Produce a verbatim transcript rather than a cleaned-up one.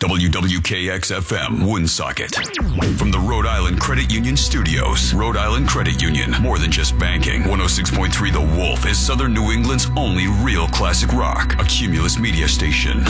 W W K X F M, Woonsocket. From the Rhode Island Credit Union Studios. Rhode Island Credit Union, more than just banking. one oh six point three The Wolf is Southern New England's only real classic rock. A Cumulus media station.